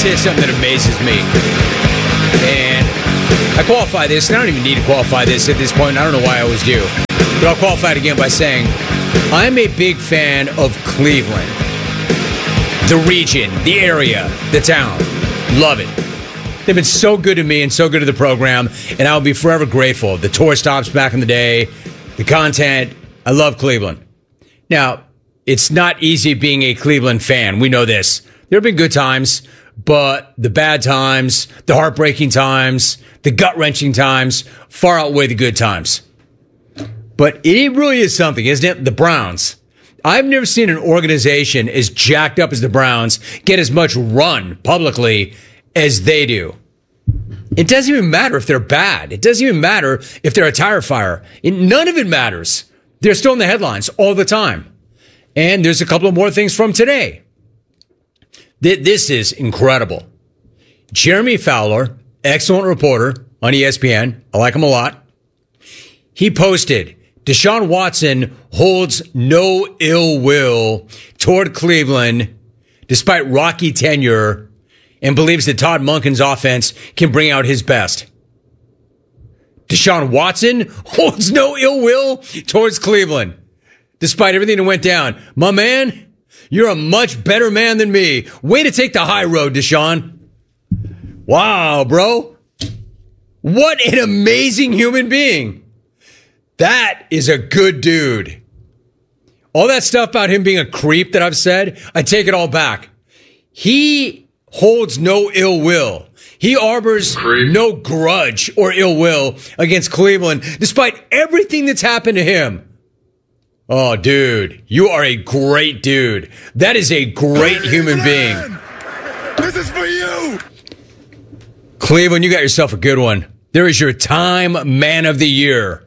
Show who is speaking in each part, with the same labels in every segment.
Speaker 1: say something that amazes me. And I qualify this, and I don't even need to qualify this at this point. I don't know why I always do. But I'll qualify it again by saying, I'm a big fan of Cleveland. The region, the area, the town. Love it. They've been so good to me and so good to the program, and I'll be forever grateful. The tour stops back in the day, the content. I love Cleveland. Now, it's not easy being a Cleveland fan. We know this. There have been good times, but the bad times, the heartbreaking times, the gut-wrenching times far outweigh the good times. But it really is something, isn't it? The Browns. I've never seen an organization as jacked up as the Browns get as much run publicly as they do. It doesn't even matter if they're bad. It doesn't even matter if they're a tire fire. None of it matters. They're still in the headlines all the time. And there's a couple of more things from today. This is incredible. Jeremy Fowler, excellent reporter on ESPN. I like him a lot. He posted, Deshaun Watson holds no ill will toward Cleveland despite rocky tenure and believes that Todd Monken's offense can bring out his best. Deshaun Watson holds no ill will towards Cleveland despite everything that went down. My man, you're a much better man than me. Way to take the high road, Deshaun. Wow, bro. What an amazing human being. That is a good dude. All that stuff about him being a creep that I've said, I take it all back. He holds no ill will. He harbors no grudge or ill will against Cleveland, despite everything that's happened to him. Oh, dude, you are a great dude. That is a great human being.
Speaker 2: This is for you.
Speaker 1: Cleveland, you got yourself a good one. There is your Time Man of the Year.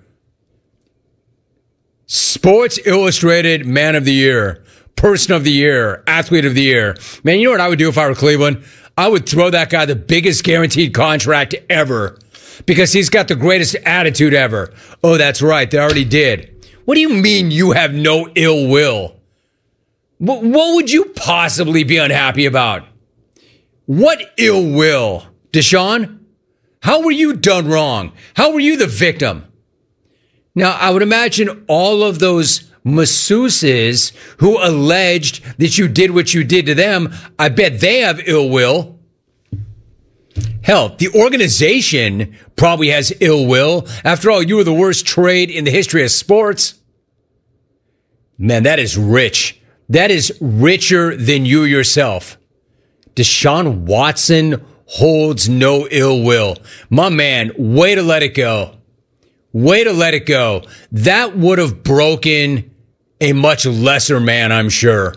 Speaker 1: Sports Illustrated Man of the Year, Person of the Year, Athlete of the Year. Man, you know what I would do if I were Cleveland? I would throw that guy the biggest guaranteed contract ever because he's got the greatest attitude ever. Oh, that's right. They already did. What do you mean you have no ill will? What would you possibly be unhappy about? What ill will? Deshaun? How were you done wrong? How were you the victim? Now, I would imagine all of those masseuses who alleged that you did what you did to them, I bet they have ill will. Hell, the organization probably has ill will. After all, you were the worst trade in the history of sports. Man, that is rich. That is richer than you yourself. Deshaun Watson holds no ill will. My man, way to let it go. Way to let it go. That would have broken a much lesser man, I'm sure.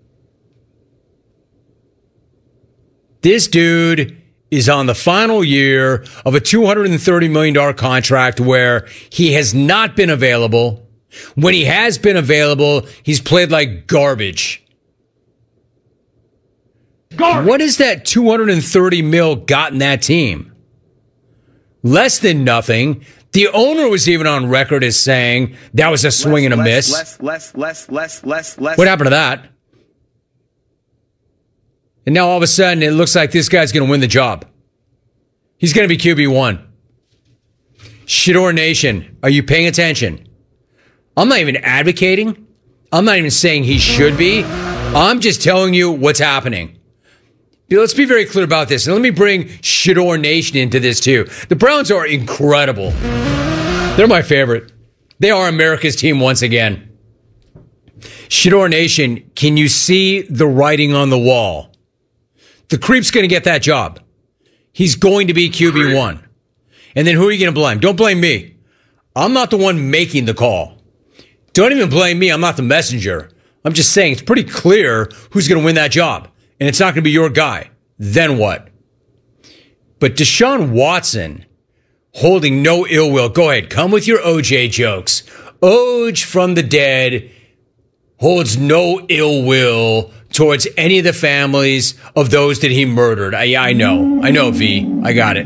Speaker 1: This dude is on the final year of a $230 million contract where he has not been available. When he has been available, he's played like garbage. What has that $230 million got in that team? Less than nothing. The owner was even on record as saying that was a swing and a miss.
Speaker 2: Less.
Speaker 1: What happened to that? And now all of a sudden it looks like this guy's going to win the job. He's going to be QB1. Shador Nation, are you paying attention? I'm not even advocating. I'm not even saying he should be. I'm just telling you what's happening. Let's be very clear about this. And let me bring Shador Nation into this too. The Browns are incredible. They're my favorite. They are America's team once again. Shador Nation, can you see the writing on the wall? The creep's going to get that job. He's going to be QB1. And then who are you going to blame? Don't blame me. I'm not the one making the call. Don't even blame me. I'm not the messenger. I'm just saying it's pretty clear who's going to win that job. And it's not going to be your guy. Then what? But Deshaun Watson holding no ill will. Go ahead. Come with your OJ jokes. Oj from the dead holds no ill will towards any of the families of those that he murdered. I know. I know, V. I got it.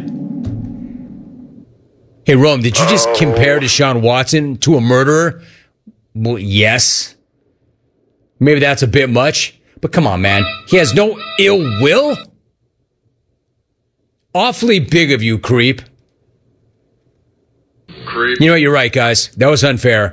Speaker 1: Hey, Rome, did you just compare Deshaun Watson to a murderer? Well, yes. Maybe that's a bit much. But come on, man. He has no ill will? awfully big of you, creep.
Speaker 2: Creep.
Speaker 1: You know what? You're right, guys. That was unfair.